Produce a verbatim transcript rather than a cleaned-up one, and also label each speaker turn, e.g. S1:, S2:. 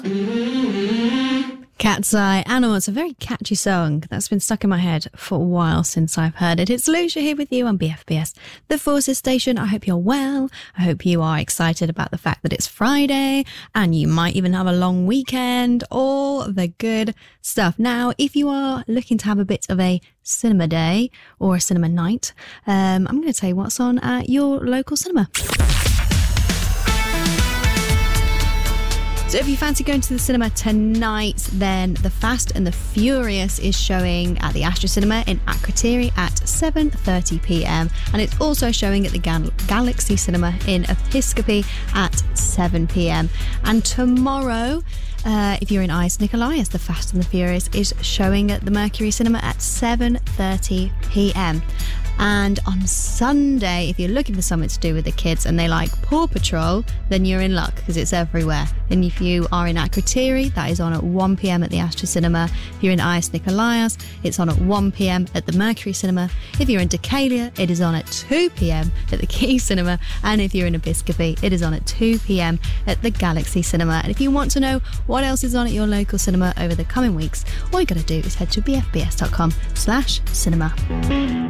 S1: Cat's Eye Animal. It's a very catchy song that's been stuck in my head for a while since I've heard it. It's Lucia here with you on B F B S, the Forces Station. I hope you're well. I hope you are excited about the fact that it's Friday and you might even have a long weekend. All the good stuff. Now, if you are looking to have a bit of a cinema day or a cinema night, um, I'm going to tell you what's on at your local cinema. So if you fancy going to the cinema tonight, then The Fast and the Furious is showing at the Astra Cinema in Akrotiri at seven thirty p.m. and it's also showing at the Gal- Galaxy Cinema in Episcopi at seven p.m. And tomorrow, uh, if you're in Ice Nicolaias, The Fast and the Furious is showing at the Mercury Cinema at seven thirty p.m. And on Sunday, if you're looking for something to do with the kids and they like Paw Patrol, then you're in luck because it's everywhere. And if you are in Akrotiri, that is on at one p.m. at the Astra Cinema. If you're in Ias Nicolaias, it's on at one p.m. at the Mercury Cinema. If you're in Decalia, it is on at two p.m. at the Key Cinema. And if you're in Episcopi, it is on at two p.m. at the Galaxy Cinema. And if you want to know what else is on at your local cinema over the coming weeks, all you got to do is head to bfbs.com slash cinema.